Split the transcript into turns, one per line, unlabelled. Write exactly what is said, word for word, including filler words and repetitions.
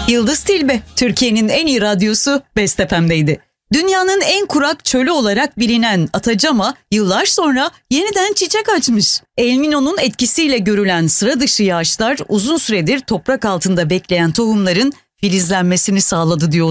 Yıldız Tilbe, Türkiye'nin en iyi radyosu Best F M'deydi. Dünyanın en kurak çölü olarak bilinen Atacama yıllar sonra yeniden çiçek açmış. El Niño'nun etkisiyle görülen sıra dışı yağışlar uzun süredir toprak altında bekleyen tohumların filizlenmesini sağladı diyor.